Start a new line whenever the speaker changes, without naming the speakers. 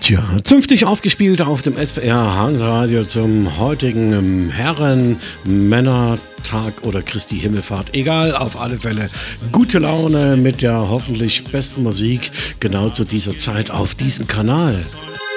Tja, zünftig aufgespielt auf dem SWR Hansradio zum heutigen Herren-, Männertag oder Christi Himmelfahrt. Egal, auf alle Fälle gute Laune mit der hoffentlich besten Musik genau zu dieser Zeit auf diesem Kanal.